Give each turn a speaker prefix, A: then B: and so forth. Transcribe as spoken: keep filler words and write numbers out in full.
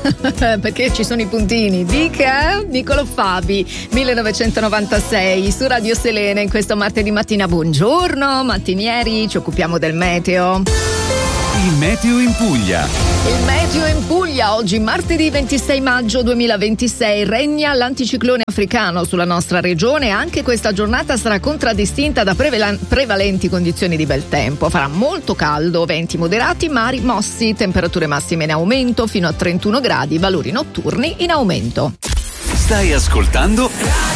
A: perché ci sono i puntini. Dica Niccolò Fabi, millenovecentonovantasei su Radio Selena in questo martedì mattina. Buongiorno mattinieri, ci occupiamo del meteo.
B: Il meteo in Puglia.
A: Il meteo in Puglia oggi martedì ventisei maggio duemilaventisei, regna l'anticiclone africano sulla nostra regione. Anche questa giornata sarà contraddistinta da prevalen- prevalenti condizioni di bel tempo. Farà molto caldo, venti moderati, mari mossi, temperature massime in aumento fino a trentuno gradi, valori notturni in aumento.
B: Stai ascoltando